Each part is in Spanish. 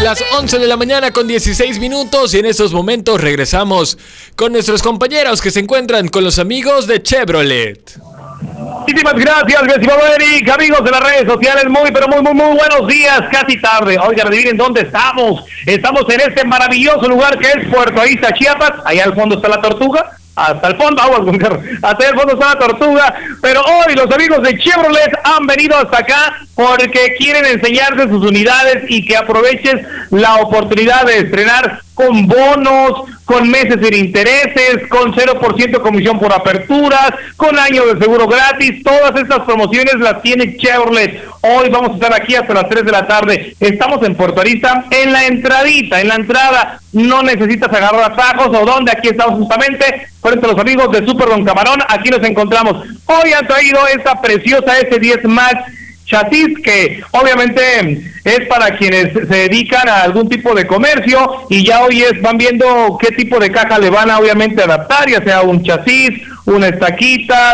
Las 11 de la mañana con 16 minutos y en estos momentos regresamos con nuestros compañeros que se encuentran con los amigos de Chevrolet. Muchísimas gracias, mi estimado Eric, amigos de las redes sociales, muy buenos días, casi tarde. Oigan, adivinen dónde estamos. Estamos en este maravilloso lugar que es Puerto Arista, Chiapas. Allá al fondo está la Tortuga. Hasta el fondo, hasta el fondo está la Tortuga, pero hoy los amigos de Chevrolet han venido hasta acá porque quieren enseñarte sus unidades y que aproveches la oportunidad de estrenar con bonos, con meses sin intereses, con 0% comisión por aperturas, con año de seguro gratis. Todas estas promociones las tiene Chevrolet. Hoy vamos a estar aquí hasta las 3 de la tarde. Estamos en Puerto Arista, en la entrada. No necesitas agarrar atajos o dónde, aquí estamos justamente frente a los amigos de Super Don Camarón. Aquí nos encontramos. Hoy han traído esta preciosa S10 Max chasis que obviamente es para quienes se dedican a algún tipo de comercio y ya hoy van viendo qué tipo de caja le van a obviamente adaptar, ya sea un chasis, unas taquitas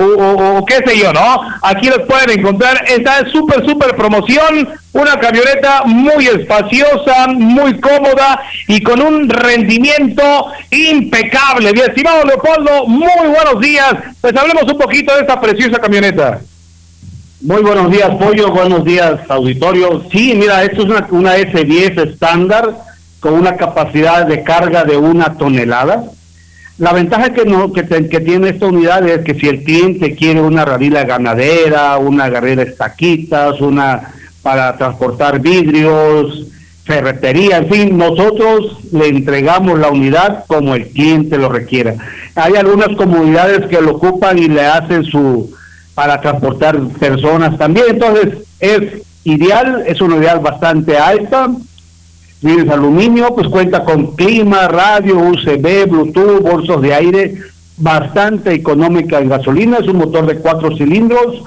o qué sé yo, ¿no? Aquí los pueden encontrar. Esta es súper promoción, una camioneta muy espaciosa, muy cómoda y con un rendimiento impecable. Mi estimado Leopoldo, muy buenos días. Pues hablemos un poquito de esta preciosa camioneta. Muy buenos días, Pollo, buenos días, auditorio. Sí, mira, esto es una S10 estándar con una capacidad de carga de 1 tonelada. La ventaja que tiene esta unidad es que si el cliente quiere una ralila ganadera, una garrera estaquitas, una para transportar vidrios, ferretería, en fin, nosotros le entregamos la unidad como el cliente lo requiera. Hay algunas comunidades que lo ocupan y le hacen para transportar personas también, entonces es ideal, es una unidad bastante alta, vidrios de aluminio, pues cuenta con clima, radio, USB, Bluetooth, bolsos de aire, bastante económica en gasolina, es un motor de 4 cilindros,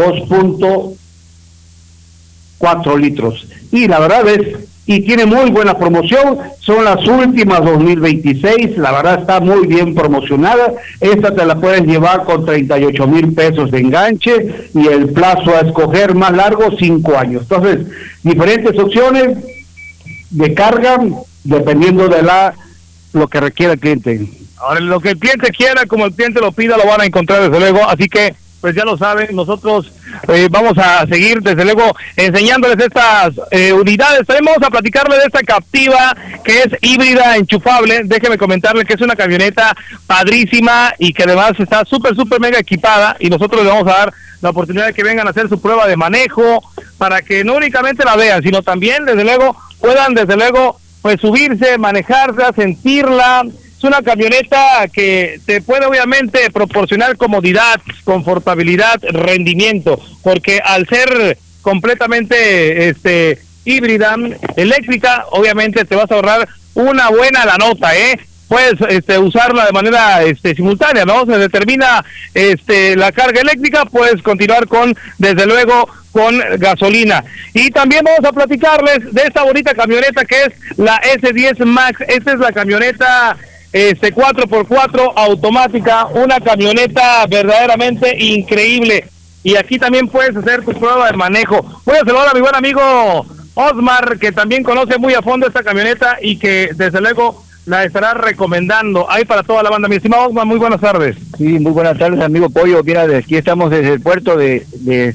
2.4 litros, y la verdad y tiene muy buena promoción, son las últimas 2026, la verdad está muy bien promocionada. Esta te la puedes llevar con 38,000 pesos de enganche y el plazo a escoger más largo, 5 años. Entonces, diferentes opciones de carga dependiendo de lo que requiera el cliente. Ahora, lo que el cliente quiera, como el cliente lo pida, lo van a encontrar desde luego, así que pues ya lo saben, nosotros vamos a seguir desde luego enseñándoles estas unidades. También vamos a platicarles de esta Captiva que es híbrida enchufable. Déjeme comentarle que es una camioneta padrísima y que además está súper mega equipada, y nosotros les vamos a dar la oportunidad de que vengan a hacer su prueba de manejo para que no únicamente la vean, sino también desde luego puedan pues subirse, manejarla, sentirla. Es una camioneta que te puede obviamente proporcionar comodidad, confortabilidad, rendimiento, porque al ser completamente híbrida, eléctrica, obviamente te vas a ahorrar una buena la nota, puedes usarla de manera simultánea, ¿no? Se determina la carga eléctrica, puedes continuar desde luego con gasolina. Y también vamos a platicarles de esta bonita camioneta que es la S10 Max. Esta es la camioneta 4x4 automática, una camioneta verdaderamente increíble. Y aquí también puedes hacer tu prueba de manejo. Voy a saludar a mi buen amigo Osmar, que también conoce muy a fondo esta camioneta y que desde luego la estará recomendando ahí para toda la banda. Mi estimado Osmar, muy buenas tardes. Sí, muy buenas tardes, amigo Pollo. Mira, aquí estamos desde el puerto de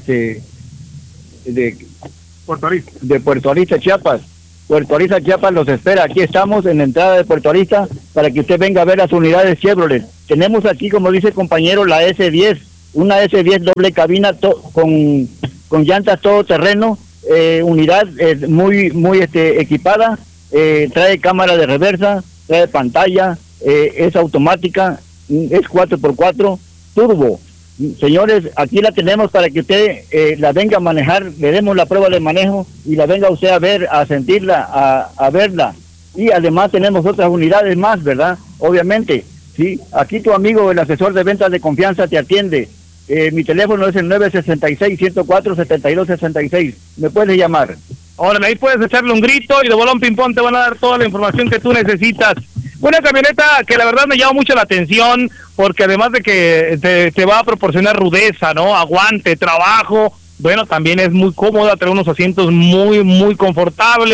Puerto Arista, Chiapas. Puerto Arista, Chiapas los espera. Aquí estamos en la entrada de Puerto Arista para que usted venga a ver las unidades Chevrolet. Tenemos aquí, como dice el compañero, la S10, una S10 doble cabina con llantas todoterreno, unidad muy equipada, trae cámara de reversa, trae pantalla, es automática, es 4x4, turbo. Señores, aquí la tenemos para que usted la venga a manejar, le demos la prueba de manejo y la venga usted a ver, a sentirla, a verla. Y además tenemos otras unidades más, ¿verdad? Obviamente, sí. Aquí tu amigo, el asesor de ventas de confianza, te atiende. Mi teléfono es el 966-104-7266. Me puedes llamar. Ahora, ahí puedes echarle un grito y de bolón ping-pong te van a dar toda la información que tú necesitas. Una camioneta que la verdad me llama mucho la atención, porque además de que te va a proporcionar rudeza, ¿no? Aguante, trabajo, bueno, también es muy cómoda, trae unos asientos muy confortables,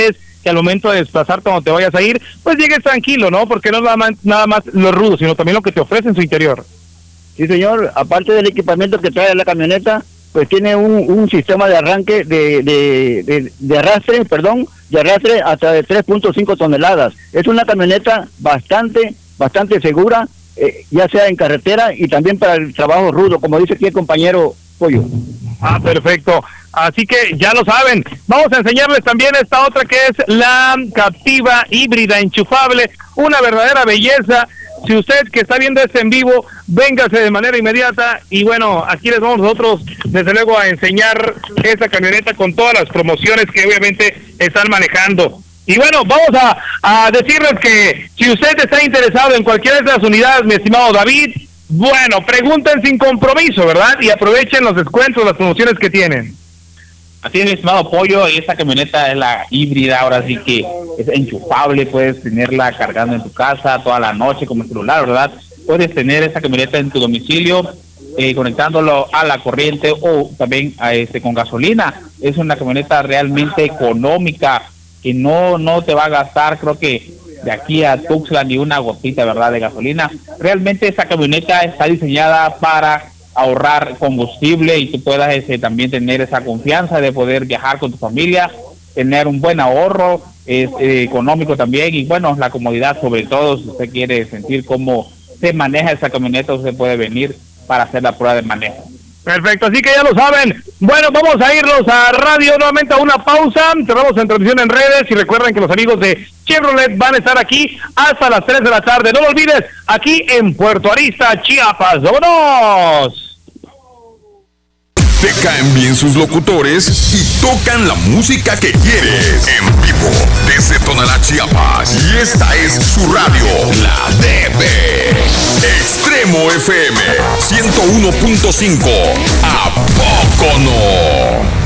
que al momento de desplazarte cuando te vayas a ir, pues llegues tranquilo, ¿no? Porque no es nada más lo rudo, sino también lo que te ofrece en su interior. Sí, señor, aparte del equipamiento que trae la camioneta, pues tiene un sistema de arranque de arrastre hasta de 3.5 toneladas. Es una camioneta bastante segura, ya sea en carretera y también para el trabajo rudo, como dice aquí el compañero Pollo. Ah, perfecto. Así que ya lo saben. Vamos a enseñarles también esta otra que es la Captiva híbrida enchufable, una verdadera belleza. Si usted que está viendo este en vivo, véngase de manera inmediata y bueno, aquí les vamos nosotros desde luego a enseñar esta camioneta con todas las promociones que obviamente están manejando. Y bueno, vamos a decirles que si usted está interesado en cualquiera de las unidades, mi estimado David, bueno, pregunten sin compromiso, ¿verdad? Y aprovechen los descuentos, las promociones que tienen. Así es, mi estimado Pollo, esta camioneta es la híbrida, ahora sí que es enchufable, puedes tenerla cargando en tu casa toda la noche como el celular, ¿verdad? Puedes tener esta camioneta en tu domicilio, conectándolo a la corriente o también con gasolina. Es una camioneta realmente económica que no te va a gastar, creo que de aquí a Tuxtla ni una gotita, ¿verdad?, de gasolina. Realmente esta camioneta está diseñada para ahorrar combustible y tú puedas también tener esa confianza de poder viajar con tu familia, tener un buen ahorro, económico también, y bueno, la comodidad sobre todo. Si usted quiere sentir cómo se maneja esa camioneta, usted puede venir para hacer la prueba de manejo. Perfecto, así que ya lo saben. Bueno, vamos a irnos a radio nuevamente a una pausa. Cerramos en transmisión en redes y recuerden que los amigos de Chevrolet van a estar aquí hasta las 3 de la tarde. No lo olvides, aquí en Puerto Arista, Chiapas. ¡Vámonos! Te caen bien sus locutores y tocan la música que quieres. En vivo, desde Tonalá, Chiapas. Y esta es su radio, la DB. Extremo FM 101.5. ¿A poco no?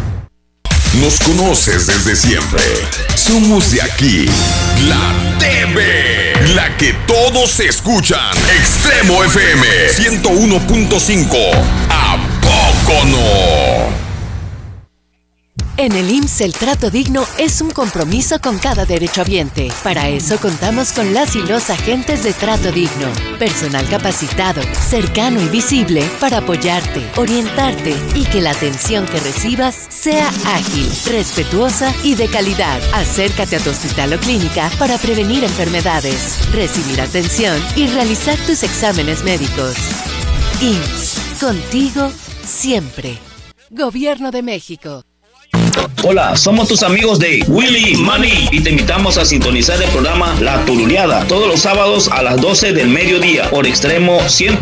Nos conoces desde siempre. Somos de aquí, la TV, la que todos escuchan. Extremo FM 101.5. ¿A poco no? En el IMSS el trato digno es un compromiso con cada derechohabiente. Para eso contamos con las y los agentes de trato digno. Personal capacitado, cercano y visible para apoyarte, orientarte y que la atención que recibas sea ágil, respetuosa y de calidad. Acércate a tu hospital o clínica para prevenir enfermedades, recibir atención y realizar tus exámenes médicos. IMSS, contigo siempre. Gobierno de México. Hola, somos tus amigos de Willy Money y te invitamos a sintonizar el programa La Turuleada todos los sábados a las 12 del mediodía por Extremo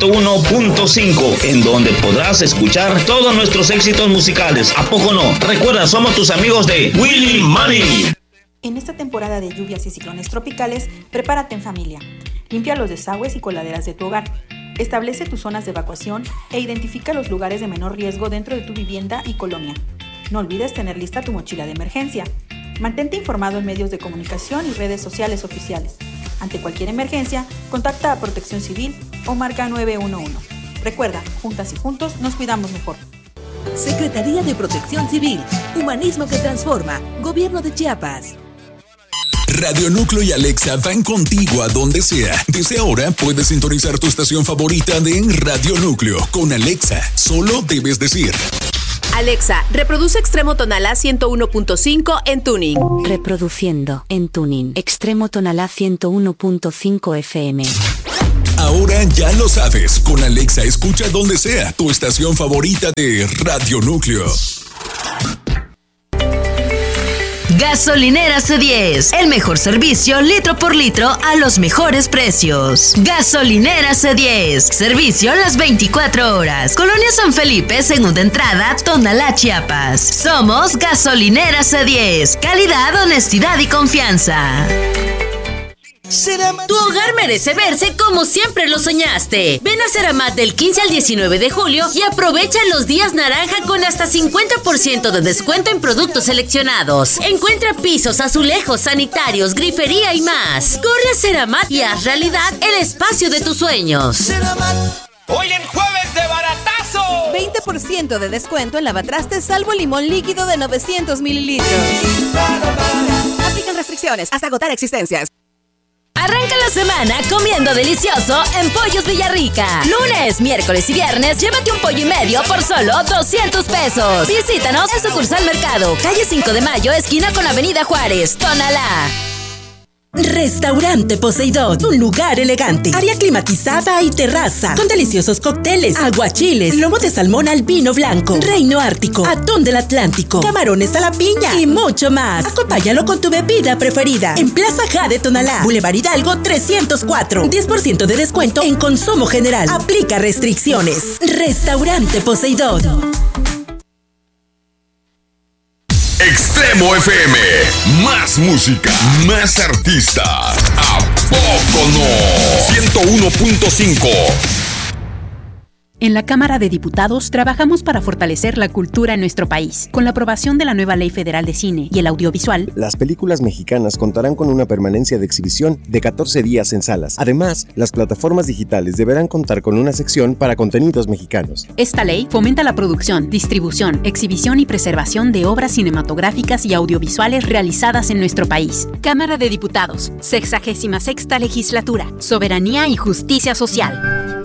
101.5, en donde podrás escuchar todos nuestros éxitos musicales. ¿A poco no? Recuerda, somos tus amigos de Willy Money. En esta temporada de lluvias y ciclones tropicales, prepárate en familia. Limpia los desagües y coladeras de tu hogar. Establece tus zonas de evacuación e identifica los lugares de menor riesgo dentro de tu vivienda y colonia. No olvides tener lista tu mochila de emergencia. Mantente informado en medios de comunicación y redes sociales oficiales. Ante cualquier emergencia, contacta a Protección Civil o marca 911. Recuerda, juntas y juntos nos cuidamos mejor. Secretaría de Protección Civil, Humanismo que Transforma, Gobierno de Chiapas. Radio Núcleo y Alexa van contigo a donde sea. Desde ahora puedes sintonizar tu estación favorita de Radio Núcleo. Con Alexa, solo debes decir: Alexa, reproduce Extremo Tonalá 101.5 en Tuning. Reproduciendo en Tuning. Extremo Tonalá 101.5 FM. Ahora ya lo sabes. Con Alexa escucha donde sea tu estación favorita de Radio Núcleo. Gasolinera C10, el mejor servicio litro por litro a los mejores precios. Gasolinera C10, servicio a las 24 horas. Colonia San Felipe, segunda entrada, Tonalá, Chiapas. Somos Gasolinera C10, calidad, honestidad y confianza. Tu hogar merece verse como siempre lo soñaste. Ven a Ceramat del 15 al 19 de julio y aprovecha los días naranja con hasta 50% de descuento en productos seleccionados. Encuentra pisos, azulejos, sanitarios, grifería y más. Corre a Ceramat y haz realidad el espacio de tus sueños. Hoy en jueves de baratazo. 20% de descuento en lavatrastes salvo limón líquido de 900 mililitros. Aplican restricciones hasta agotar existencias. Arranca la semana comiendo delicioso en Pollos Villarrica. Lunes, miércoles y viernes, llévate un pollo y medio por solo 200 pesos. Visítanos en Sucursal Mercado, calle 5 de Mayo, esquina con Avenida Juárez, Tonalá. Restaurante Poseidón, un lugar elegante, área climatizada y terraza, con deliciosos cócteles, aguachiles, lomo de salmón al vino blanco, reino ártico, atún del Atlántico, camarones a la piña y mucho más. Acompáñalo con tu bebida preferida. En Plaza Jade Tonalá, Boulevard Hidalgo 304, 10% de descuento en consumo general. Aplica restricciones. Restaurante Poseidón. Extremo FM, más música, más artistas. ¿A poco no? 101.5. En la Cámara de Diputados trabajamos para fortalecer la cultura en nuestro país. Con la aprobación de la nueva Ley Federal de Cine y el Audiovisual, las películas mexicanas contarán con una permanencia de exhibición de 14 días en salas. Además, las plataformas digitales deberán contar con una sección para contenidos mexicanos. Esta ley fomenta la producción, distribución, exhibición y preservación de obras cinematográficas y audiovisuales realizadas en nuestro país. Cámara de Diputados, 66ª Legislatura, Soberanía y Justicia Social.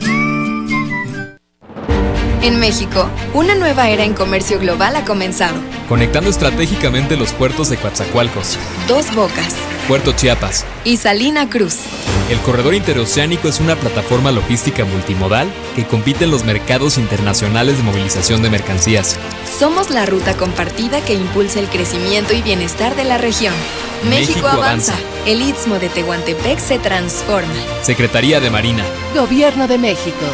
En México, una nueva era en comercio global ha comenzado. Conectando estratégicamente los puertos de Coatzacoalcos, Dos Bocas Puerto Chiapas y Salina Cruz. El corredor interoceánico es una plataforma logística multimodal que compite en los mercados internacionales de movilización de mercancías. Somos la ruta compartida que impulsa el crecimiento y bienestar de la región. México avanza. El Istmo de Tehuantepec se transforma. Secretaría de Marina. Gobierno de México.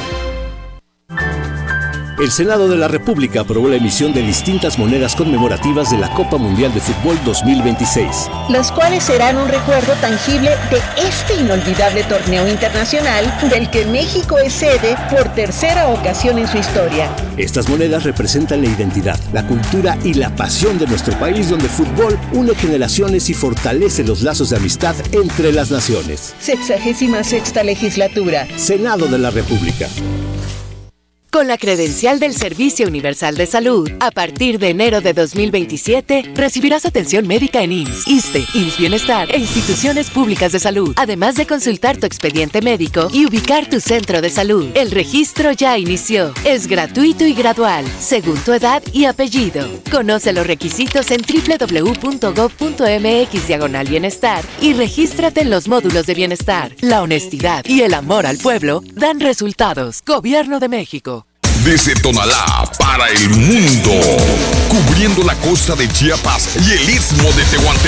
El Senado de la República aprobó la emisión de distintas monedas conmemorativas de la Copa Mundial de Fútbol 2026. Las cuales serán un recuerdo tangible de este inolvidable torneo internacional del que México es sede por tercera ocasión en su historia. Estas monedas representan la identidad, la cultura y la pasión de nuestro país, donde el fútbol une generaciones y fortalece los lazos de amistad entre las naciones. 66ª Legislatura. Senado de la República. Con la credencial del Servicio Universal de Salud, a partir de enero de 2027, recibirás atención médica en IMSS, ISSSTE, IMSS Bienestar e instituciones públicas de salud, además de consultar tu expediente médico y ubicar tu centro de salud. El registro ya inició. Es gratuito y gradual, según tu edad y apellido. Conoce los requisitos en www.gov.mx/bienestar y regístrate en los módulos de bienestar. La honestidad y el amor al pueblo dan resultados. Gobierno de México. Desde Tonalá para el mundo, cubriendo la costa de Chiapas y el Istmo de Tehuantepec.